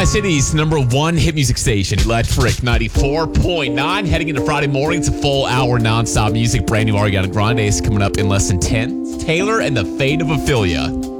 Tri-Cities number one hit music station, Electric 94.9. Heading into Friday morning, it's a full hour nonstop music. Brand new Ariana Grande is coming up in less than 10. Taylor and the Fate of Ophelia.